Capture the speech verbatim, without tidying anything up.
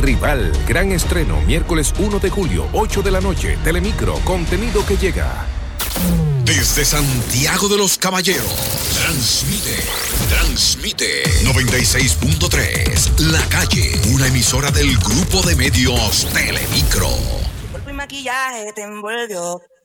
Rival, gran estreno, miércoles uno de julio, ocho de la noche, Telemicro, contenido que llega. Desde Santiago de los Caballeros, transmite, transmite noventa y seis punto tres, La Calle, una emisora del grupo de medios Telemicro. Tu cuerpo y maquillaje te envolvió,